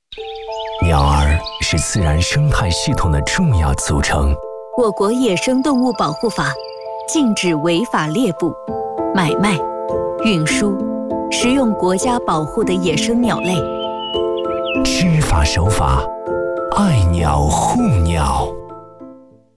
鸟儿是自然生态系统的重要组成。 我国野生动物保护法禁止违法猎捕、买卖、运输、食用国家保护的野生鸟类。 知法守法，爱鸟护鸟。